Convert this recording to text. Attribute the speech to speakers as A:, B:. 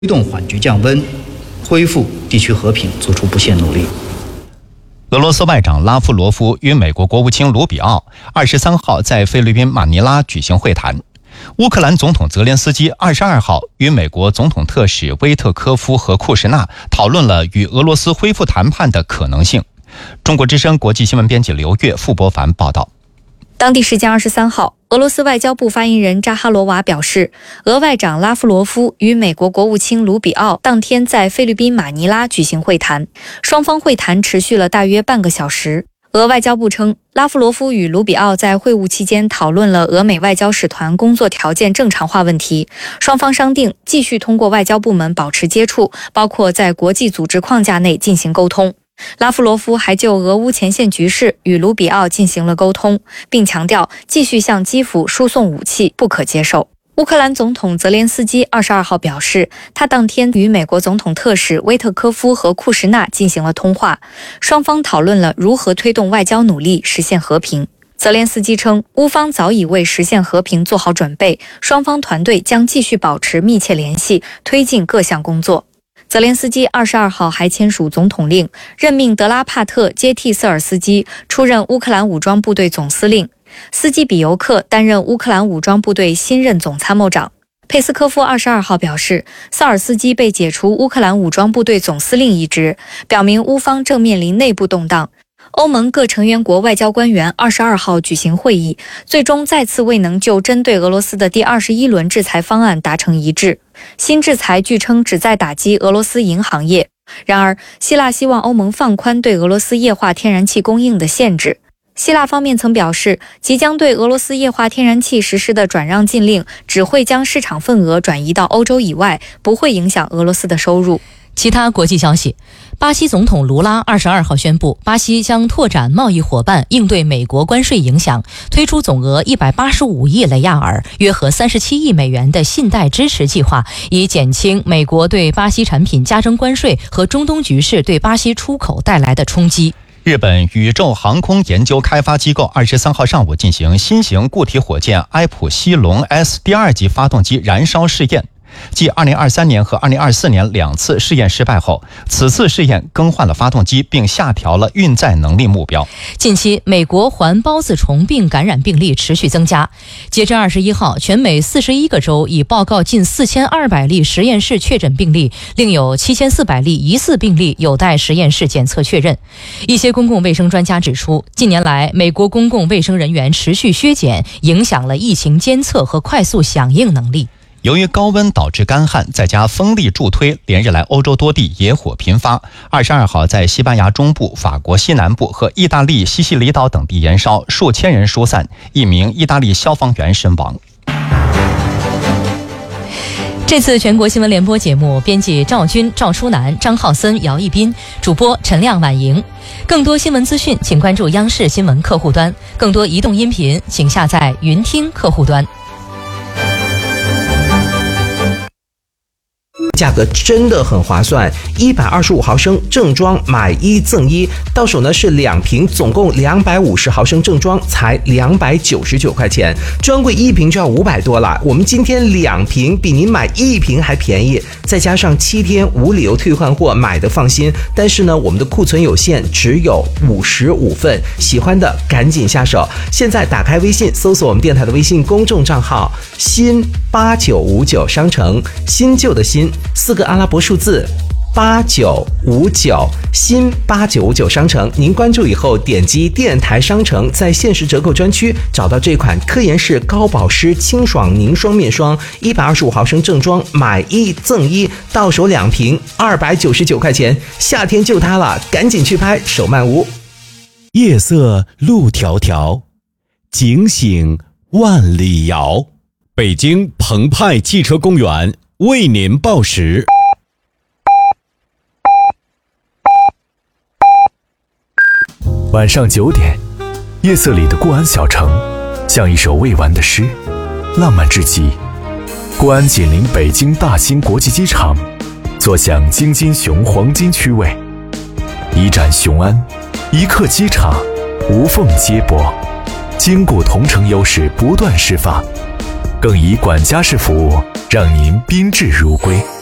A: 推动缓局降温，恢复地区和平做出不懈努力。
B: 俄罗斯外长拉夫罗夫与美国国务卿卢比奥23号在菲律宾马尼拉举行会谈。乌克兰总统泽连斯基22号与美国总统特使威特科夫和库什纳讨论了与俄罗斯恢复谈判的可能性。中国之声国际新闻编辑刘越、傅博凡报道。
C: 当地时间23号，俄罗斯外交部发言人扎哈罗娃表示，俄外长拉夫罗夫与美国国务卿卢比奥当天在菲律宾马尼拉举行会谈，双方会谈持续了大约半个小时。俄外交部称，拉夫罗夫与卢比奥在会晤期间讨论了俄美外交使团工作条件正常化问题，双方商定继续通过外交部门保持接触，包括在国际组织框架内进行沟通。拉夫罗夫还就俄乌前线局势与卢比奥进行了沟通，并强调继续向基辅输送武器不可接受。乌克兰总统泽连斯基22号表示，他当天与美国总统特使威特科夫和库什纳进行了通话，双方讨论了如何推动外交努力实现和平。泽连斯基称，乌方早已为实现和平做好准备，双方团队将继续保持密切联系，推进各项工作。泽连斯基22号还签署总统令，任命德拉帕特接替瑟尔斯基出任乌克兰武装部队总司令，斯基比尤克担任乌克兰武装部队新任总参谋长。佩斯科夫22号表示，萨尔斯基被解除乌克兰武装部队总司令一职，表明乌方正面临内部动荡。欧盟各成员国外交官员22号举行会议，最终再次未能就针对俄罗斯的第21轮制裁方案达成一致。新制裁据称旨在打击俄罗斯银行业。然而，希腊希望欧盟放宽对俄罗斯液化天然气供应的限制。希腊方面曾表示，即将对俄罗斯液化天然气实施的转让禁令只会将市场份额转移到欧洲以外，不会影响俄罗斯的收入。
D: 其他国际消息，巴西总统卢拉22号宣布，巴西将拓展贸易伙伴，应对美国关税影响，推出总额185亿雷亚尔（约合37亿美元）的信贷支持计划，以减轻美国对巴西产品加征关税和中东局势对巴西出口带来的冲击。
B: 日本宇宙航空研究开发机构23号上午进行新型固体火箭埃普西龙 S 第2级发动机燃烧试验。继2023年和2024年2次试验失败后，此次试验更换了发动机，并下调了运载能力目标。
D: 近期，美国环孢子虫病感染病例持续增加。截至21号，全美41个州已报告近4200例实验室确诊病例，另有7400例疑似病例有待实验室检测确认。一些公共卫生专家指出，近年来美国公共卫生人员持续削减，影响了疫情监测和快速响应能力。
B: 由于高温导致干旱，再加风力助推，连日来欧洲多地野火频发。22号在西班牙中部、法国西南部和意大利西西里岛等地燃烧，数千人疏散，1名意大利消防员身亡。
D: 这次全国新闻联播节目，编辑赵军、赵初南、张浩森、姚一斌，主播陈亮、婉莹。更多新闻资讯，请关注央视新闻客户端；更多移动音频，请下载云听客户端。
E: 价格真的很划算，125毫升正装买1赠1，到手呢是2瓶，总共250毫升正装才299块钱，专柜1瓶就要500多了。我们今天2瓶比您买1瓶还便宜，再加上7天无理由退换货，买的放心。但是呢，我们的库存有限，只有55份，喜欢的赶紧下手。现在打开微信，搜索我们电台的微信公众账号新8959商城，新旧的新，4个阿拉伯数字8959，新8959商城。您关注以后，点击电台商城，在限时折扣专区找到这款科颜氏高保湿清爽凝霜面霜，125毫升正装买1赠1，到手2瓶299块钱，夏天就它了，赶紧去拍，手慢无。
F: 夜色路迢迢，警醒万里遥。北京澎湃汽车公园为您报时。晚上9点，夜色里的固安小城像一首未完的诗，浪漫至极。固安紧邻北京大兴国际机场，坐享京津雄黄金区位，一站雄安，一刻机场，无缝接驳，坚固同城优势不断释放，更以管家式服务让您宾至如归。